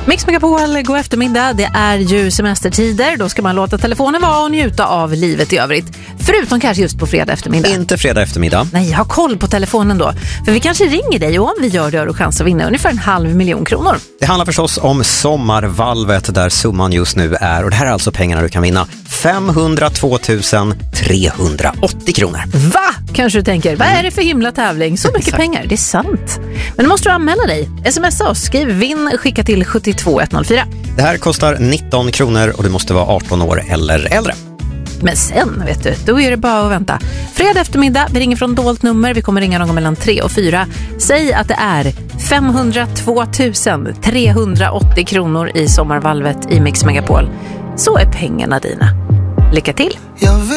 Mix Megapol, god eftermiddag. Det är ju semestertider. Då ska man låta telefonen vara och njuta av livet i övrigt. Förutom kanske just på fredag eftermiddag. Inte fredag eftermiddag. Nej, ha koll på telefonen då. För vi kanske ringer dig och om vi gör det har du chans att vinna ungefär 500 000 kronor. Det handlar förstås om sommarvalvet där summan just nu är. Och det här är alltså pengarna du kan vinna. 502 380 kronor. Va? Kanske du tänker, vad är det för himla tävling? Så mycket pengar, det är sant. Men då måste du anmäla dig. Smsa oss, skriv vinn, skicka till 72104. Det här kostar 19 kronor och du måste vara 18 år eller äldre. Men sen, vet du, då är det bara att vänta. Fredag eftermiddag, vi ringer från dolt nummer. Vi kommer ringa någon mellan 3 och 4. Säg att det är 502 380 kronor i sommarvalvet i Mix Megapol. Så är pengarna dina. Lycka till!